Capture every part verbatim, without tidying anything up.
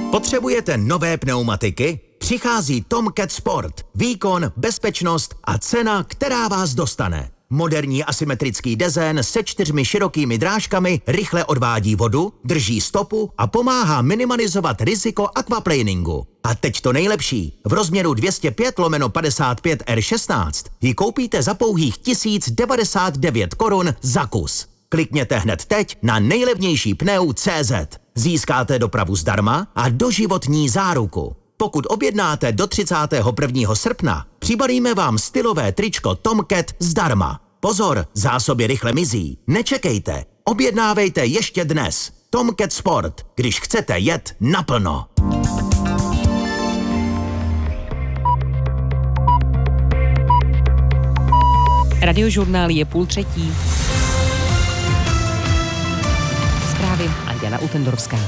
Potřebujete nové pneumatiky? Přichází Tomcat Sport. Výkon, bezpečnost a cena, která vás dostane. Moderní asymetrický dezén se čtyřmi širokými drážkami rychle odvádí vodu, drží stopu a pomáhá minimalizovat riziko aquaplaningu. A teď to nejlepší. V rozměru dvě stě pět lomeno padesát pět R šestnáct ji koupíte za pouhých tisíc devadesát devět korun za kus. Klikněte hned teď na nejlevnější pneu tečka cé zet. Získáte dopravu zdarma a doživotní záruku. Pokud objednáte do třicátého prvního srpna, přibalíme vám stylové tričko Tomcat zdarma. Pozor, zásoby rychle mizí. Nečekejte, objednávejte ještě dnes. Tomcat Sport, když chcete jet naplno. Radiožurnál je půl třetí. Zprávy a Jana Utendorská.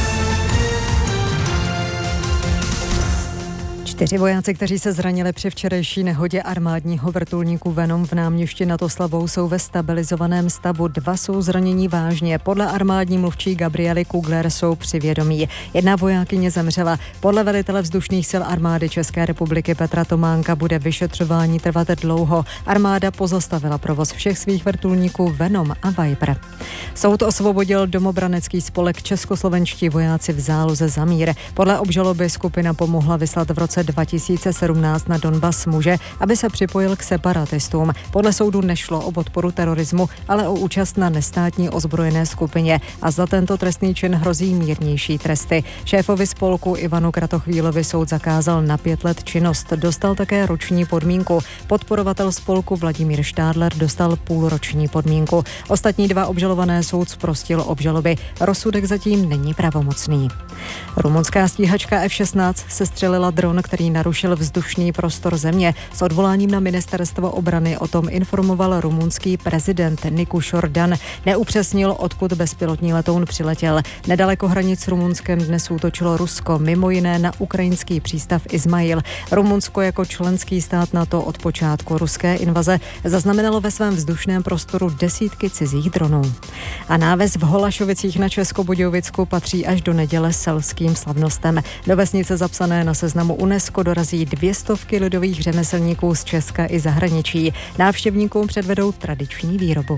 Čtyři vojáci, kteří se zranili při včerejší nehodě armádního vrtulníku Venom v Náměšti nad Oslavou, jsou ve stabilizovaném stavu. Dva jsou zranění vážně. Podle armádní mluvčí Gabriely Kugler jsou při vědomí. Jedna vojákyně zemřela. Podle velitele vzdušných sil armády České republiky Petra Tománka bude vyšetřování trvat dlouho. Armáda pozastavila provoz všech svých vrtulníků Venom a Viper. Soud osvobodil domobranecký spolek Českoslovenští vojáci v záloze za mír. Podle obžaloby skupina pomohla vyslat v roce dva tisíce sedmnáct na Donbas muže, aby se připojil k separatistům. Podle soudu nešlo o podporu terorismu, ale o účast na nestátní ozbrojené skupině a za tento trestný čin hrozí mírnější tresty. Šéfovi spolku Ivanu Kratochvílovi soud zakázal na pět let činnost. Dostal také roční podmínku. Podporovatel spolku Vladimír Štádler dostal půlroční podmínku. Ostatní dva obžalované soud zprostil obžaloby. Rozsudek zatím není pravomocný. Rumunská stíhačka F šestnáct sestřelila dron, který narušil vzdušný prostor země. S odvoláním na ministerstvo obrany o tom informoval rumunský prezident Nikuš Dan. Neupřesnil, odkud bezpilotní letoun přiletěl. Nedaleko hranic s Rumunskem dnes útočilo Rusko, mimo jiné na ukrajinský přístav Izmail. Rumunsko jako členský stát NATO od počátku ruské invaze zaznamenalo ve svém vzdušném prostoru desítky cizích dronů. A náves v Holašovicích na Českobudějovicku patří až do neděle selským slavnostem. Do vesnice zapsané na seznamu UNESCO dorazí dvě stovky lidových řemeslníků z Česka i zahraničí. Návštěvníkům předvedou tradiční výrobu.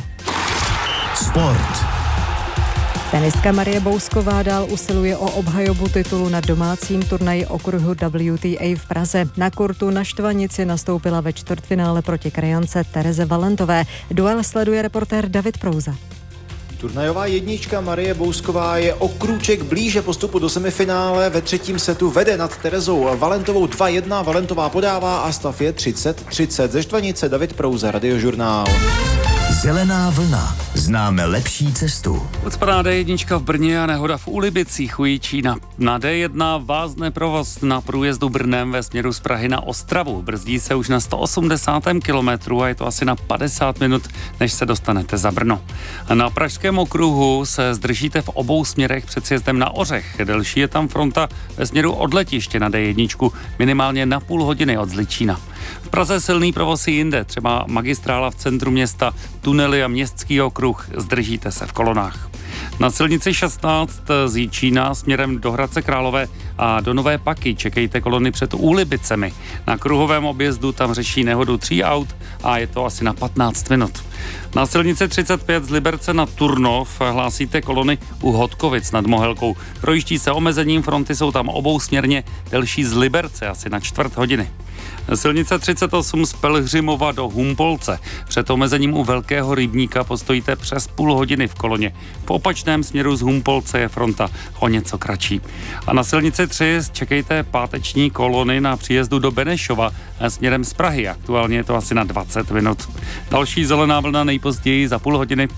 Sport. Tenistka Marie Bousková dál usiluje o obhajobu titulu na domácím turnaji okruhu W T A v Praze. Na kurtu na Štvanici nastoupila ve čtvrtfinále proti krajance Tereze Valentové. Duel sleduje reportér David Prouza. Turnajová jednička Marie Bousková je o krůček blíže postupu do semifinále. Ve třetím setu vede nad Terezou Valentovou dva jedna, Valentová podává a stav je třicet třicet. Ze Štvanice David Prouza, Radiožurnál. Zelená vlna. Známe lepší cestu. Ucpaná D jedna v Brně a nehoda v Ulibicích u Jičína. Na D jedna vázne provoz na průjezdu Brnem ve směru z Prahy na Ostravu. Brzdí se už na sto osmdesátém kilometru a je to asi na padesát minut, než se dostanete za Brno. Na pražském okruhu se zdržíte v obou směrech před sjezdem na Ořech. Delší je tam fronta ve směru od letiště na D jedna, minimálně na půl hodiny od Zličína. V Praze silný provoz i jinde, třeba magistrála v centru města, tunely a městský okruh, zdržíte se v kolonách. Na silnici šestnáct z Jičína směrem do Hradce Králové a do Nové Paky čekejte kolony před Úlibicemi. Na kruhovém objezdu tam řeší nehodu tří aut a je to asi na patnáct minut. Na silnici třicet pět z Liberce na Turnov hlásíte kolony u Hodkovic nad Mohelkou. Projíždí se omezením, fronty jsou tam obousměrně, delší z Liberce asi na čtvrt hodiny. Silnice třicet osm z Pelhřimova do Humpolce. Před omezením u Velkého rybníka postojíte přes půl hodiny v koloně. V opačném směru z Humpolce je fronta o něco kratší. A na silnici tři čekejte páteční kolony na příjezdu do Benešova směrem z Prahy. Aktuálně je to asi na dvacet minut. Další zelená vlna nejpozději za půl hodiny.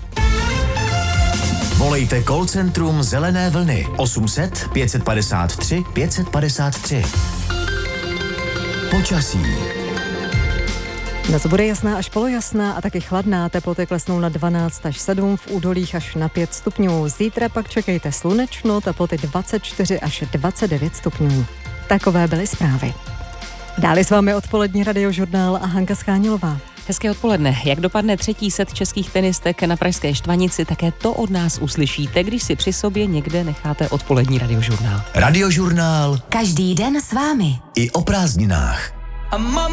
Volejte call centrum Zelené vlny osm set pět padesát tři pět padesát tři. Počasí. Noc bude jasná až polojasná a taky chladná. Teploty klesnou na dvanáct až sedm, v údolích až na pět stupňů. Zítra pak čekejte slunečno, teploty dvacet čtyři až dvacet devět stupňů. Takové byly zprávy. Dále s vámi odpolední Radiožurnál a Hanka Schánilová. Hezké odpoledne. Jak dopadne třetí set českých tenistek na pražské Štvanici, také to od nás uslyšíte, když si při sobě někde necháte odpolední radiožurnál. Radiožurnál. Každý den s vámi. I o prázdninách.